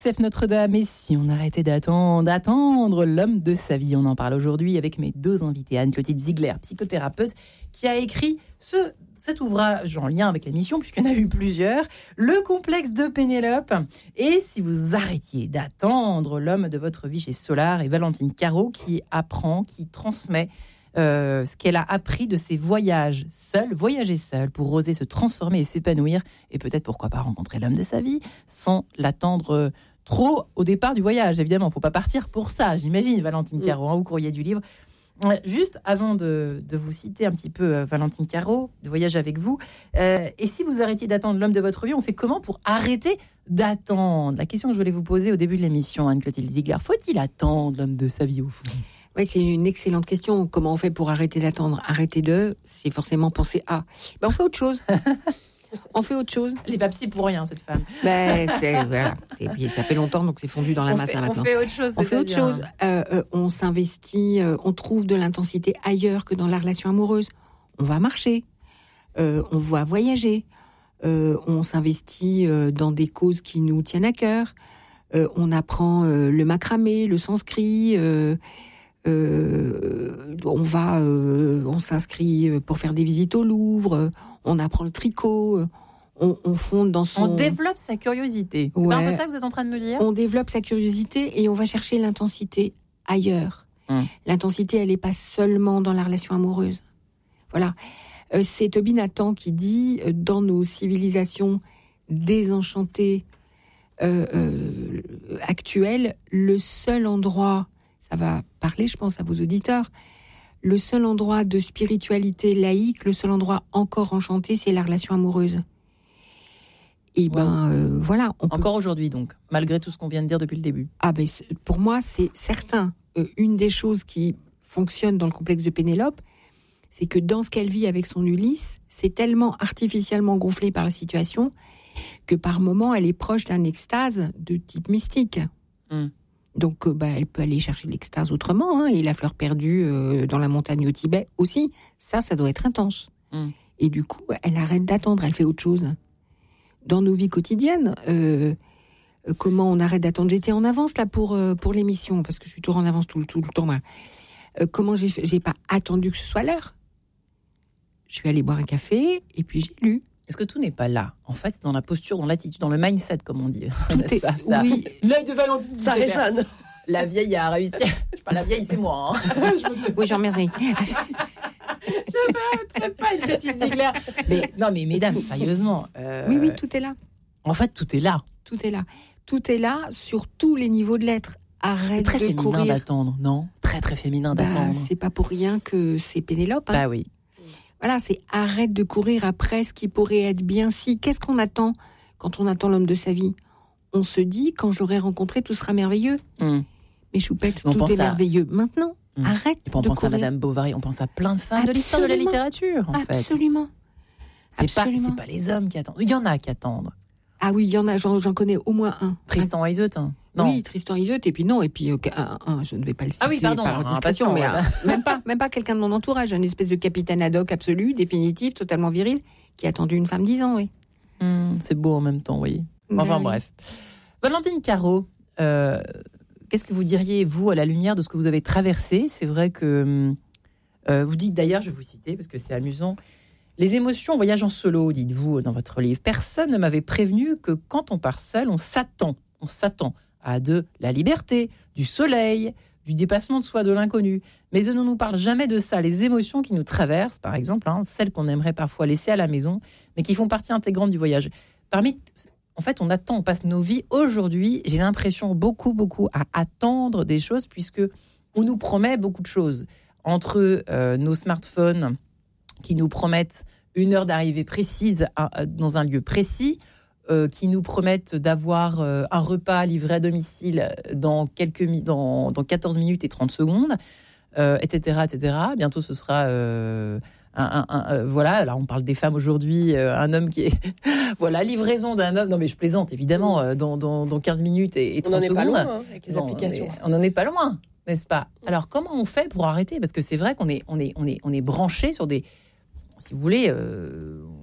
Chef Notre-Dame, et si on arrêtait d'attendre l'homme de sa vie? On en parle aujourd'hui avec mes deux invités. Anne-Clotilde Ziegler, psychothérapeute, qui a écrit cet ouvrage en lien avec l'émission, puisqu'il y en a eu plusieurs, Le complexe de Pénélope. Et si vous arrêtiez d'attendre l'homme de votre vie chez Solar, et Valentine Caro qui transmet ce qu'elle a appris de ses voyager seule pour oser se transformer et s'épanouir, et peut-être pourquoi pas rencontrer l'homme de sa vie sans l'attendre trop au départ du voyage. Évidemment, il ne faut pas partir pour ça, j'imagine, Valentine Caro, au courrier du livre. Juste avant de vous citer un petit peu, Valentine Caro, de voyager avec vous, et si vous arrêtiez d'attendre l'homme de votre vie, on fait comment pour arrêter d'attendre? La question que je voulais vous poser au début de l'émission, Anne-Clotilde Ziegler, faut-il attendre l'homme de sa vie au fond? Oui, c'est une excellente question. Comment on fait pour arrêter d'attendre? Arrêter c'est forcément penser à. On fait autre chose. On fait autre chose. Elle n'est pas psy pour rien, cette femme. Voilà. Ça fait longtemps, donc c'est fondu dans la masse là maintenant. On fait autre chose. On fait autre chose. On s'investit, on trouve de l'intensité ailleurs que dans la relation amoureuse. On va marcher, on va voyager, on s'investit dans des causes qui nous tiennent à cœur. On apprend le macramé, le sanskrit. On s'inscrit pour faire des visites au Louvre. On apprend le tricot, on fonde dans son... On développe sa curiosité. C'est pas un peu ça que vous êtes en train de nous dire? On développe sa curiosité et on va chercher l'intensité ailleurs. L'intensité, elle n'est pas seulement dans la relation amoureuse. Voilà. C'est Toby Nathan qui dit, dans nos civilisations désenchantées actuelles, le seul endroit, ça va parler, je pense, à vos auditeurs, le seul endroit de spiritualité laïque, le seul endroit encore enchanté, c'est la relation amoureuse. Et voilà. Encore aujourd'hui, donc, malgré tout ce qu'on vient de dire depuis le début. Pour moi, c'est certain. Une des choses qui fonctionne dans le complexe de Pénélope, c'est que dans ce qu'elle vit avec son Ulysse, c'est tellement artificiellement gonflé par la situation que par moments, elle est proche d'un extase de type mystique. Donc, elle peut aller chercher l'extase autrement. Et la fleur perdue dans la montagne au Tibet aussi, ça doit être intense. Et du coup, elle arrête d'attendre, elle fait autre chose. Dans nos vies quotidiennes, comment on arrête d'attendre? J'étais en avance là pour l'émission, parce que je suis toujours en avance tout le temps. Comment j'ai pas attendu que ce soit l'heure? Je suis allée boire un café et puis j'ai lu. Est-ce que tout n'est pas là? En fait, c'est dans la posture, dans l'attitude, dans le mindset, comme on dit. Tout est pas ça. Oui. L'œil de Valentine, ça résonne. La vieille a réussi. Pas la vieille, c'est moi. Oui, j'en remercie. Je ne mettrai pas une petite Ziegler. Mais mesdames, sérieusement. Oui, tout est là. En fait, tout est là. Tout est là. Tout est là sur tous les niveaux de l'être. Arrête c'est très de courir. féminin d'attendre, non? Très, très féminin d'attendre. C'est pas pour rien que c'est Pénélope. Bah oui. Voilà, c'est arrête de courir après ce qui pourrait être bien si. Qu'est-ce qu'on attend quand on attend l'homme de sa vie? On se dit, quand je l'aurai rencontré, tout sera merveilleux. Mais choupette, tout est merveilleux. Maintenant, arrête de courir. On pense à Madame Bovary, on pense à plein de femmes de l'histoire de la littérature, en fait. Absolument. C'est pas les hommes qui attendent. Il y en a qui attendent. Ah oui, il y en a, j'en connais au moins un. Tristan Iseut, non. Oui, Tristan Iseut, et puis je ne vais pas le citer. Ah oui, pardon, par discrétion, mais même pas quelqu'un de mon entourage, une espèce de capitaine ad hoc absolu, définitif, totalement viril, qui a attendu une femme 10 ans, oui. C'est beau en même temps, oui. Enfin bref. Valentine Caro, qu'est-ce que vous diriez, vous, à la lumière de ce que vous avez traversé? C'est vrai que vous dites, d'ailleurs, je vais vous citer, parce que c'est amusant, les émotions voyagent en solo, dites-vous dans votre livre. Personne ne m'avait prévenu que quand on part seul, on s'attend à de la liberté, du soleil, du dépassement de soi, de l'inconnu. Mais on ne nous parle jamais de ça. Les émotions qui nous traversent, par exemple, celles qu'on aimerait parfois laisser à la maison, mais qui font partie intégrante du voyage. En fait, on passe nos vies aujourd'hui, j'ai l'impression beaucoup à attendre des choses, puisque on nous promet beaucoup de choses. Entre nos smartphones qui nous promettent une heure d'arrivée précise dans un lieu précis, qui nous promettent d'avoir un repas livré à domicile dans 14 minutes et 30 secondes, etc. Bientôt, ce sera... voilà, là on parle des femmes aujourd'hui, un homme qui est... voilà, livraison d'un homme... Non mais je plaisante, évidemment, dans 15 minutes et 30 secondes. On n'en est pas loin, avec les applications. On n'en est pas loin, n'est-ce pas? Alors, comment on fait pour arrêter? Parce que c'est vrai qu'on est branché sur des... Si vous voulez,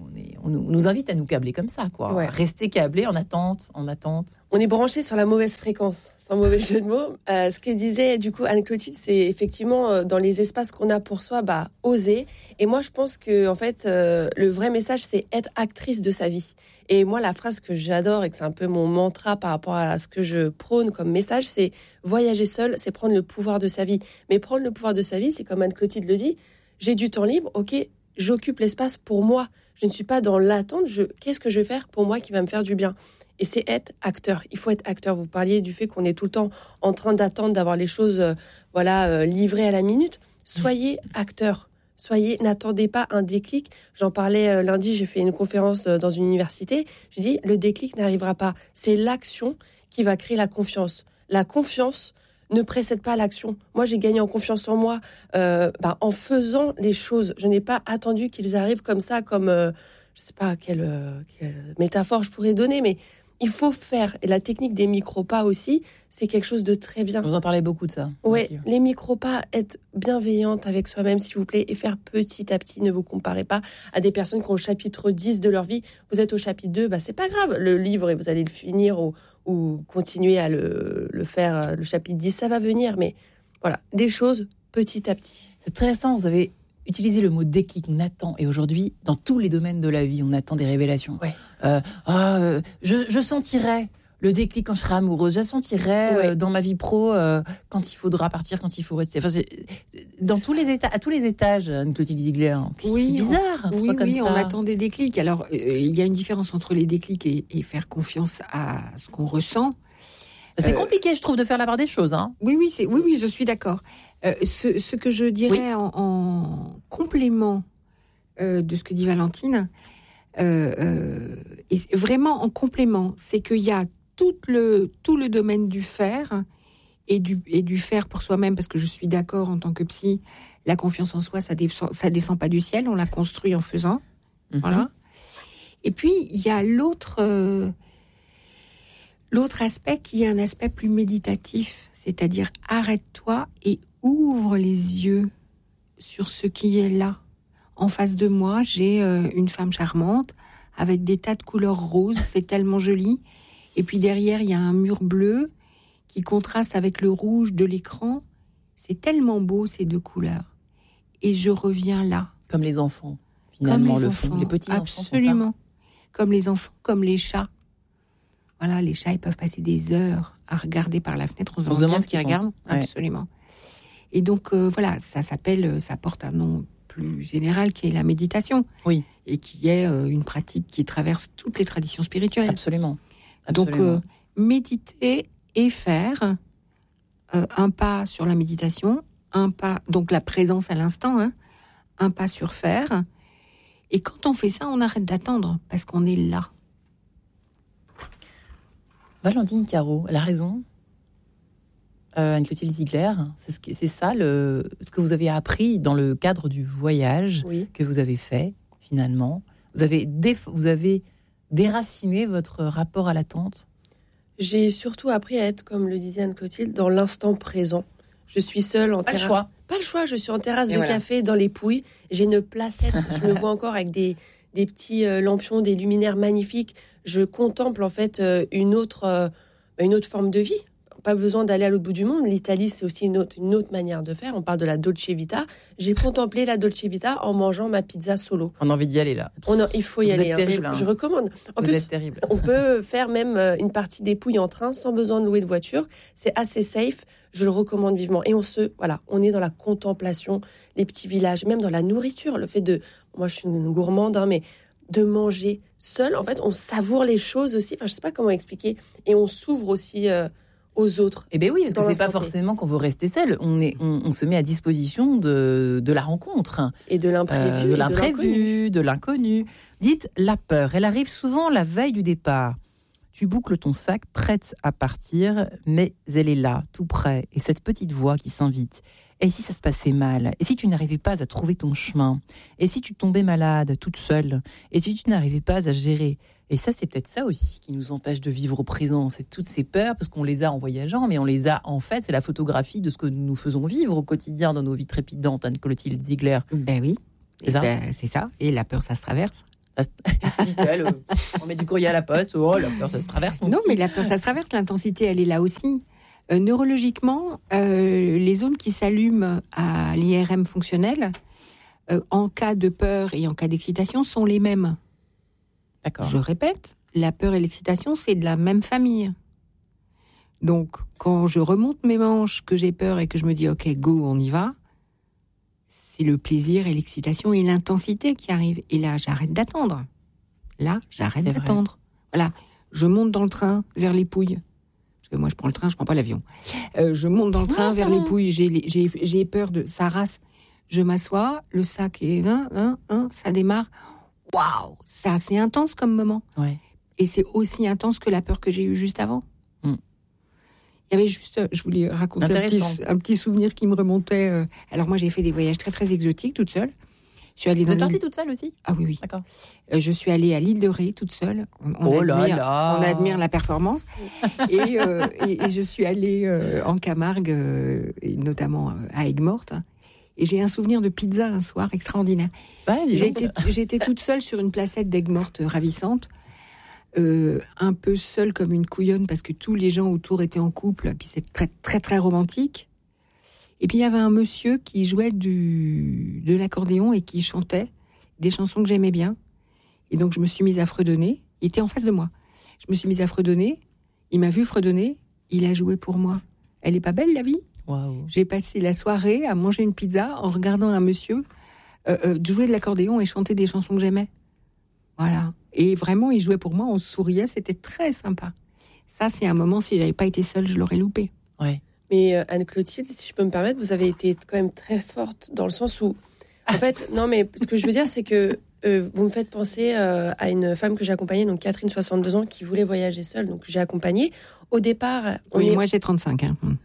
nous invite à nous câbler comme ça, quoi. Ouais. Rester câblés en attente. On est branché sur la mauvaise fréquence, sans mauvais jeu de mots. Ce que disait du coup Anne-Clotilde, c'est effectivement dans les espaces qu'on a pour soi, oser. Et moi, je pense que en fait, le vrai message, c'est être actrice de sa vie. Et moi, la phrase que j'adore et que c'est un peu mon mantra par rapport à ce que je prône comme message, c'est voyager seul, c'est prendre le pouvoir de sa vie. Mais prendre le pouvoir de sa vie, c'est comme Anne-Clotilde le dit, j'ai du temps libre, ok, j'occupe l'espace pour moi. Je ne suis pas dans l'attente, qu'est-ce que je vais faire pour moi qui va me faire du bien ? Et c'est être acteur. Il faut être acteur. Vous parliez du fait qu'on est tout le temps en train d'attendre, d'avoir les choses livrées à la minute. Soyez acteur. N'attendez pas un déclic. J'en parlais lundi, j'ai fait une conférence dans une université. J'ai dit, le déclic n'arrivera pas. C'est l'action qui va créer la confiance. La confiance ne précède pas l'action. Moi, j'ai gagné en confiance en moi en faisant les choses. Je n'ai pas attendu qu'ils arrivent comme ça, comme... je ne sais pas quelle métaphore je pourrais donner, mais il faut faire. Et la technique des micro-pas aussi, c'est quelque chose de très bien. Vous en parlez beaucoup de ça. Oui, les micro-pas, être bienveillante avec soi-même, s'il vous plaît, et faire petit à petit. Ne vous comparez pas à des personnes qui ont au chapitre 10 de leur vie. Vous êtes au chapitre 2, c'est pas grave. Le livre, et vous allez le finir ou continuer à le faire, le chapitre 10, ça va venir. Mais voilà, des choses petit à petit. C'est très récent, vous avez utilisé le mot déclic, on attend. Et aujourd'hui, dans tous les domaines de la vie, on attend des révélations. Ouais. Je sentirai le déclic quand je serai amoureuse. Je sentirai dans ma vie pro quand il faudra partir, quand il faut rester. Enfin, dans tous les états, à tous les étages, Anne-Clotilde Ziegler. Oui, c'est bizarre. On attend des déclics. Alors, il y a une différence entre les déclics et faire confiance à ce qu'on ressent. C'est compliqué, je trouve, de faire la part des choses. Hein. Oui, je suis d'accord. Ce que je dirais en complément de ce que dit Valentine, et vraiment en complément, c'est qu'il y a tout le domaine du faire et du faire pour soi-même, parce que je suis d'accord en tant que psy, la confiance en soi, ça descend pas du ciel, on la construit en faisant. Voilà. Et puis, il y a l'autre aspect qui est un aspect plus méditatif, c'est-à-dire arrête-toi et ouvre les yeux sur ce qui est là. En face de moi, j'ai une femme charmante avec des tas de couleurs roses, c'est tellement joli. Et puis derrière, il y a un mur bleu qui contraste avec le rouge de l'écran. C'est tellement beau, ces deux couleurs. Et je reviens là. Comme les enfants, finalement, les petits-enfants. Absolument. Comme les enfants, comme les chats. Voilà, les chats, ils peuvent passer des heures à regarder par la fenêtre. On se demande ce qu'ils regardent. Ouais. Absolument. Et donc, ça porte un nom plus général qui est la méditation. Oui. Et qui est une pratique qui traverse toutes les traditions spirituelles. Absolument. Donc, méditer et faire un pas sur la méditation, un pas, donc la présence à l'instant, un pas sur faire. Et quand on fait ça, on arrête d'attendre parce qu'on est là. Valentine Caro, elle a raison. Anne-Clotilde Ziegler, c'est ça ce que vous avez appris dans le cadre du voyage que vous avez fait, finalement. Vous avez déraciné votre rapport à l'attente. J'ai surtout appris à être, comme le disait Anne-Clotilde, dans l'instant présent. Je suis seule en terrasse. Pas le choix, je suis en terrasse de café dans les Pouilles. J'ai une placette, je me vois encore avec des petits lampions, des luminaires magnifiques. Je contemple en fait une autre forme de vie. Pas besoin d'aller à l'autre bout du monde. L'Italie, c'est aussi une autre manière de faire. On parle de la Dolce Vita. J'ai contemplé la Dolce Vita en mangeant ma pizza solo. On a envie d'y aller là. Il faut y aller. Terrible, je recommande. En Vous plus, êtes terrible. On peut faire même une partie des Pouilles en train sans besoin de louer de voiture. C'est assez safe. Je le recommande vivement. Et on est dans la contemplation, les petits villages, même dans la nourriture. Le fait moi je suis une gourmande, mais de manger seul, en fait, on savoure les choses aussi. Enfin, je sais pas comment expliquer. Et on s'ouvre aussi aux autres. Eh bien oui, parce que c'est pas forcément qu'on veut rester seul. On se met à disposition de la rencontre. Et de l'imprévu, de l'inconnu. Dites, la peur, elle arrive souvent la veille du départ. Tu boucles ton sac, prête à partir, mais elle est là, tout près. Et cette petite voix qui s'invite. Et si ça se passait mal? Et si tu n'arrivais pas à trouver ton chemin? Et si tu tombais malade, toute seule? Et si tu n'arrivais pas à gérer? Et ça, c'est peut-être ça aussi qui nous empêche de vivre au présent. C'est toutes ces peurs, parce qu'on les a en voyageant, mais on les a en fait, c'est la photographie de ce que nous faisons vivre au quotidien dans nos vies trépidantes, Anne-Clotilde Ziegler. Ben oui, c'est ça. Et la peur, ça se traverse. Dit-elle, on met du courrier à la poste. Oh, la peur, ça se traverse. Non, mais la peur, ça se traverse. L'intensité, elle est là aussi. Neurologiquement, les zones qui s'allument à l'IRM fonctionnel, en cas de peur et en cas d'excitation, sont les mêmes. D'accord. Je répète, la peur et l'excitation, c'est de la même famille. Donc, quand je remonte mes manches, que j'ai peur et que je me dis « Ok, go, on y va », c'est le plaisir et l'excitation et l'intensité qui arrivent. Et là, j'arrête d'attendre. C'est d'attendre. Vrai. Voilà, je monte dans le train vers les Pouilles. Parce que moi, je prends le train, je prends pas l'avion. Je monte dans le train vers les Pouilles. J'ai peur de sa race. Je m'assois, le sac est ça démarre. Waouh, c'est assez intense comme moment. Ouais. Et c'est aussi intense que la peur que j'ai eue juste avant. Il y avait juste, je voulais raconter un petit souvenir qui me remontait. Alors moi, j'ai fait des voyages très très exotiques toute seule. Vous êtes partie toute seule aussi ? Ah oui. D'accord. Je suis allée à l'île de Ré toute seule. On admire la performance. et je suis allée en Camargue, et notamment à Aigues-Mortes. Et j'ai un souvenir de pizza un soir extraordinaire. J'étais toute seule sur une placette d'Aigues-Mortes ravissante. Un peu seule comme une couillonne parce que tous les gens autour étaient en couple, puis c'est très très très romantique. Et puis il y avait un monsieur qui jouait de l'accordéon et qui chantait des chansons que j'aimais bien. Et donc je me suis mise à fredonner. Il était en face de moi. Je me suis mise à fredonner. Il m'a vu fredonner. Il a joué pour moi. Elle est pas belle la vie ? Wow. J'ai passé la soirée à manger une pizza en regardant un monsieur jouer de l'accordéon et chanter des chansons que j'aimais. Voilà. Et vraiment, il jouait pour moi, on souriait, c'était très sympa. Ça, c'est un moment, si je n'avais pas été seule, je l'aurais loupé. Ouais. Mais Anne-Clotilde, si je peux me permettre, vous avez été quand même très forte dans le sens où, en fait, non, mais ce que je veux dire, c'est que vous me faites penser à une femme que j'ai accompagnée, donc Catherine, 62 ans, qui voulait voyager seule, donc j'ai accompagné. Au départ... moi j'ai 35.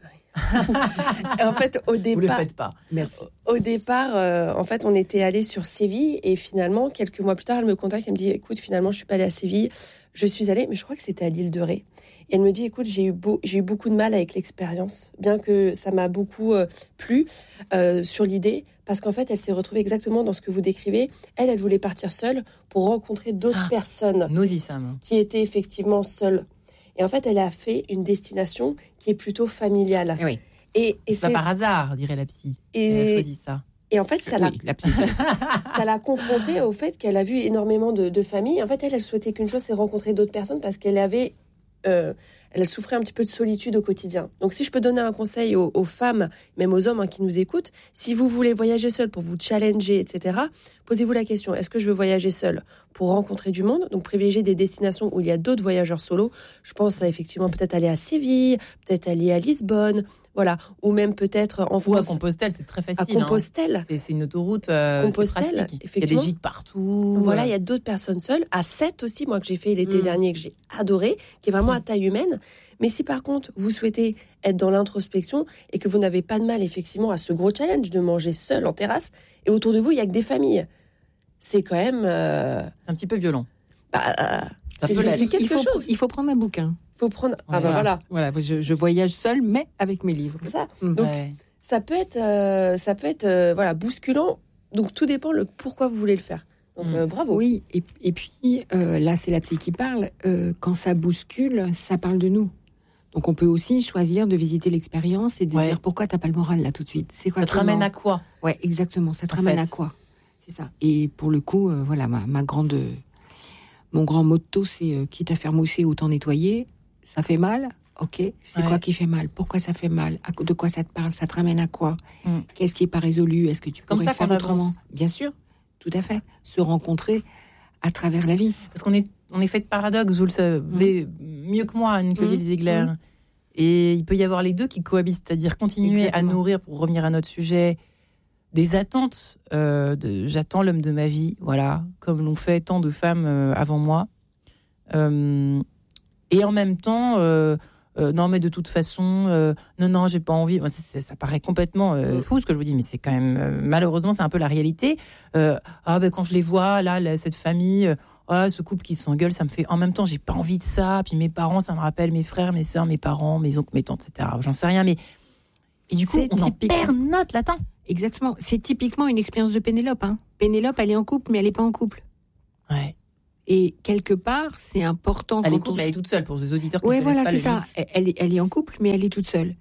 En fait, au départ... Vous le faites pas. Merci. Au départ, en fait, on était allé sur Séville et finalement, quelques mois plus tard, elle me contacte, elle me dit, écoute, finalement, je suis pas allée à Séville, je suis allée, mais je crois que c'était à l'île de Ré. Et elle me dit, écoute, j'ai eu beaucoup de mal avec l'expérience, bien que ça m'a beaucoup plu sur l'idée, parce qu'en fait, elle s'est retrouvée exactement dans ce que vous décrivez. Elle voulait partir seule pour rencontrer d'autres personnes qui étaient effectivement seules. Et en fait, elle a fait une destination qui est plutôt familiale. Oui. Et c'est pas par hasard, dirait la psy. Elle a choisi ça. Et en fait, ça l'a confrontée au fait qu'elle a vu énormément de familles. En fait, elle souhaitait qu'une chose, c'est rencontrer d'autres personnes parce qu'elle avait... elle souffrait un petit peu de solitude au quotidien. Donc, si je peux donner un conseil aux femmes, même aux hommes qui nous écoutent, si vous voulez voyager seul pour vous challenger, etc., posez-vous la question, est-ce que je veux voyager seul pour rencontrer du monde ? Donc, privilégier des destinations où il y a d'autres voyageurs solos. Je pense à effectivement peut-être aller à Séville, peut-être aller à Lisbonne, voilà, ou même peut-être en France. Ou à Compostelle, c'est très facile. À Compostelle. C'est une autoroute, Compostelle, c'est pratique. Il y a des gîtes partout. Voilà, il y a d'autres personnes seules. À Sète aussi, moi, que j'ai fait l'été dernier, que j'ai adoré, qui est vraiment à taille humaine. Mais si par contre, vous souhaitez être dans l'introspection et que vous n'avez pas de mal, effectivement, à ce gros challenge de manger seul en terrasse, et autour de vous, il n'y a que des familles, c'est quand même... un petit peu violent. C'est quelque chose. Il faut prendre un bouquin. Faut prendre... Voilà, je voyage seule, mais avec mes livres. C'est ça. Donc, ça peut être voilà, bousculant. Donc, tout dépend le pourquoi vous voulez le faire. Donc, bravo. Oui, et puis, là, c'est la psy qui parle. Quand ça bouscule, ça parle de nous. Donc, on peut aussi choisir de visiter l'expérience et de dire pourquoi t'as pas le moral là tout de suite. C'est quoi, ça te ramène à quoi ? Ouais, exactement. Ça te ramène à quoi ? C'est ça. Et pour le coup, voilà, mon grand motto, c'est quitte à faire mousser, autant nettoyer. Ça fait mal ? Ok. C'est quoi qui fait mal ? Pourquoi ça fait mal ? De quoi ça te parle ? Ça te ramène à quoi ? Qu'est-ce qui n'est pas résolu ? Est-ce que tu pourrais faire autrement ? Bien sûr, tout à fait. Se rencontrer à travers la vie. Parce qu'on est fait de paradoxes, vous le savez mieux que moi, Anne-Clotilde Ziegler. Et il peut y avoir les deux qui cohabitent, c'est-à-dire continuer à nourrir, pour revenir à notre sujet, des attentes. J'attends l'homme de ma vie, voilà, comme l'ont fait tant de femmes avant moi. Et en même temps, non, mais de toute façon, non, j'ai pas envie. Ça paraît complètement fou ce que je vous dis, mais c'est quand même, malheureusement, c'est un peu la réalité. Quand je les vois, là cette famille, ce couple qui s'engueule, ça me fait. En même temps, j'ai pas envie de ça. Puis mes parents, ça me rappelle mes frères, mes sœurs, mes parents, mes oncles, mes tantes, etc. J'en sais rien, mais. Et du coup, on en perd notre latin. Exactement. C'est typiquement une expérience de Pénélope. Pénélope, elle est en couple, mais elle n'est pas en couple. Ouais. Et quelque part, c'est important. Elle est toute seule pour les auditeurs qui ne connaissent voilà, pas c'est le ça. Elle est en couple, mais elle est toute seule.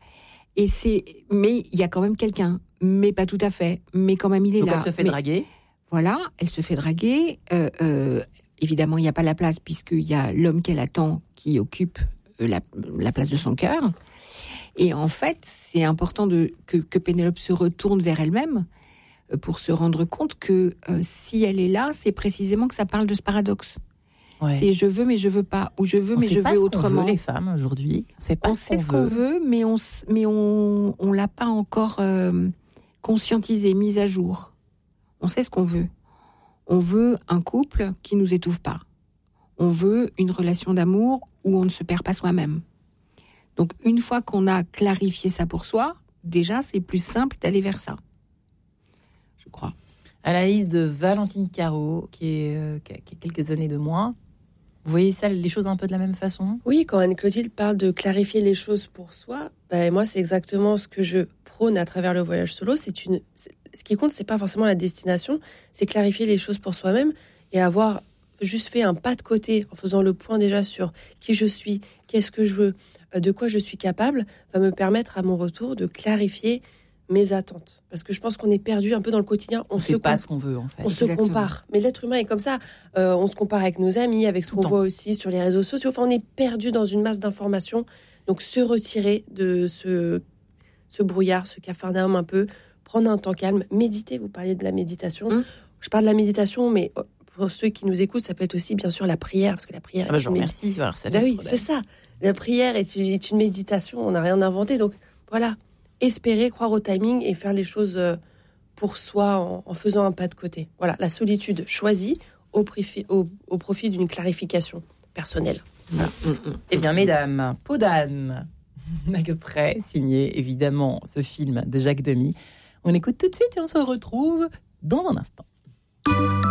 Mais il y a quand même quelqu'un, mais pas tout à fait. Mais quand même, il est Donc là. elle se fait draguer. Voilà, elle se fait draguer. Évidemment, il n'y a pas la place puisqu'il y a l'homme qu'elle attend qui occupe la place de son cœur. Et en fait, c'est important que Pénélope se retourne vers elle-même pour se rendre compte que si elle est là, c'est précisément que ça parle de ce paradoxe. Ouais. C'est je veux mais je veux pas, ou je veux mais je veux autrement. On sait les femmes aujourd'hui. On sait ce qu'on veut, mais on l'a pas encore conscientisé, mis à jour. On sait ce qu'on veut. On veut un couple qui nous étouffe pas. On veut une relation d'amour où on ne se perd pas soi-même. Donc une fois qu'on a clarifié ça pour soi, déjà c'est plus simple d'aller vers ça. Je crois. Anaïs de Valentine Carreau, qui a quelques années de moins. Vous voyez ça, les choses un peu de la même façon ? Oui, quand Anne-Clotilde parle de clarifier les choses pour soi, moi, c'est exactement ce que je prône à travers le voyage solo. Ce qui compte, c'est pas forcément la destination, c'est clarifier les choses pour soi-même et avoir juste fait un pas de côté en faisant le point déjà sur qui je suis, qu'est-ce que je veux, de quoi je suis capable, va me permettre à mon retour de clarifier mes attentes. Parce que je pense qu'on est perdu un peu dans le quotidien. On ne sait pas ce qu'on veut, en fait. On se compare. Mais l'être humain est comme ça. On se compare avec nos amis, avec ce qu'on voit aussi sur les réseaux sociaux. Enfin, on est perdu dans une masse d'informations. Donc, se retirer de ce brouillard, ce capharnaüm un peu, prendre un temps calme, méditer. Vous parliez de la méditation. Je parle de la méditation, mais pour ceux qui nous écoutent, ça peut être aussi, bien sûr, la prière. Parce que la prière est une méditation. Oui, c'est ça. La prière est une méditation. On n'a rien inventé. Donc, voilà. Espérer, croire au timing et faire les choses pour soi en faisant un pas de côté. Voilà, la solitude choisie au profit d'une clarification personnelle. Voilà. Eh bien, mesdames, Peau d'âne, extrait signé évidemment ce film de Jacques Demy. On écoute tout de suite et on se retrouve dans un instant.